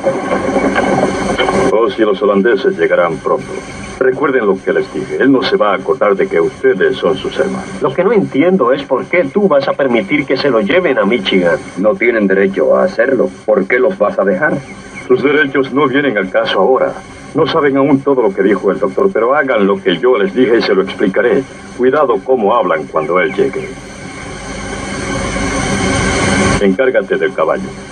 Vos y los holandeses llegarán pronto. Recuerden lo que les dije. Él no se va a acordar de que ustedes son sus hermanos. Lo que no entiendo es por qué tú vas a permitir que se lo lleven a Michigan. No tienen derecho a hacerlo. ¿Por qué los vas a dejar? Sus derechos no vienen al caso ahora. No saben aún todo lo que dijo el doctor, pero hagan lo que yo les dije y se lo explicaré. Cuidado cómo hablan cuando él llegue. Encárgate del caballo.